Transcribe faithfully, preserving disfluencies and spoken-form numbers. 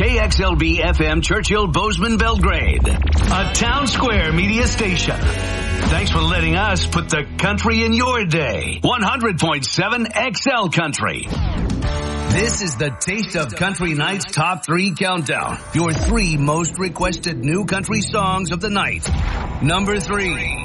K X L B F M Churchill Bozeman Belgrade, a Town Square media station. Thanks for letting us put the country in your day. one hundred point seven X L Country. This is the Taste of Country Night's Top three Countdown. Your three most requested new country songs of the night. Number three.